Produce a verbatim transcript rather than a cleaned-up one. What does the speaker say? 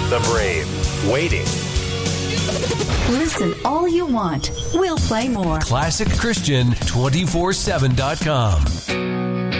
The Brave. Waiting. Listen all you want. We'll play more. classic christian two four seven dot com.